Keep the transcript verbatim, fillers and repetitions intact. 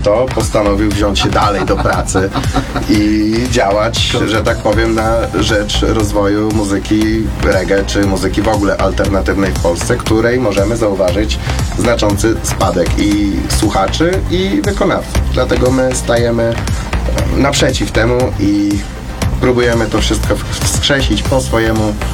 to postanowił wziąć się dalej do pracy i działać, że tak powiem, na rzecz rozwoju muzyki reggae, czy muzyki w ogóle alternatywnej w Polsce, której możemy zauważyć znaczący spadek i słuchaczy, i wykonawców. Dlatego my stajemy naprzeciw temu i próbujemy to wszystko wskrzesić po swojemu,